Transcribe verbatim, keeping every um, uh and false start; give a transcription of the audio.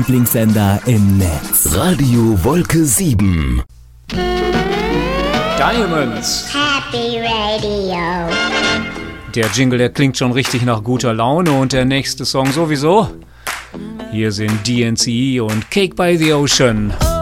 Lieblingssender im Netz. Radio Wolke sieben. Diamonds. Happy Radio. Der Jingle, der klingt schon richtig nach guter Laune und der nächste Song sowieso. Hier sind D N C und Cake by the Ocean.